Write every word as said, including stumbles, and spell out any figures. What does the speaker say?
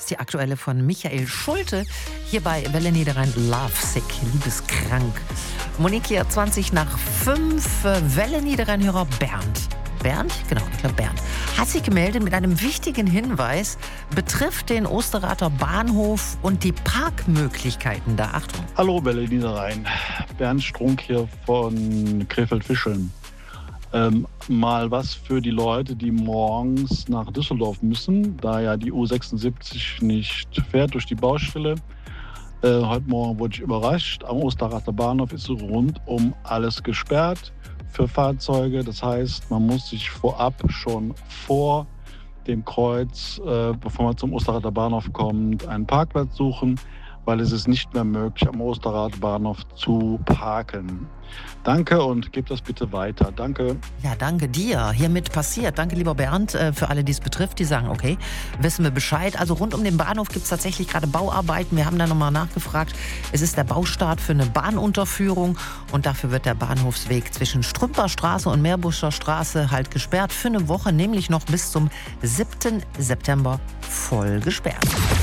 jetzt die aktuelle von Michael Schulte hier bei Welle Niederrhein. Lovesick, liebeskrank. Monique hier, zwanzig nach fünf. Welle Niederrhein-Hörer Bernd. Bernd? Genau, ich glaube Bernd. Hat sich gemeldet mit einem wichtigen Hinweis, betrifft den Osterrather Bahnhof und die Parkmöglichkeiten da. Achtung. Hallo Welle Niederrhein. Bernd Strunk hier von Krefeld-Fischeln. Ähm, mal was für die Leute, die morgens nach Düsseldorf müssen, da ja die U sechsundsiebzig nicht fährt durch die Baustelle. Äh, heute Morgen wurde ich überrascht. Am Osterrather Bahnhof ist rundum alles gesperrt für Fahrzeuge. Das heißt, man muss sich vorab schon vor dem Kreuz, äh, bevor man zum Osterrather Bahnhof kommt, einen Parkplatz suchen, weil es ist nicht mehr möglich, am Osterrather Bahnhof zu parken. Danke und gebt das bitte weiter. Danke. Ja, danke dir. Hiermit passiert. Danke, lieber Bernd, für alle, die es betrifft. Die sagen, okay, wissen wir Bescheid. Also rund um den Bahnhof gibt es tatsächlich gerade Bauarbeiten. Wir haben da nochmal nachgefragt. Es ist der Baustart für eine Bahnunterführung und dafür wird der Bahnhofsweg zwischen Strümperstraße und Meerbuscher Straße halt gesperrt für eine Woche, nämlich noch bis zum siebten September voll gesperrt.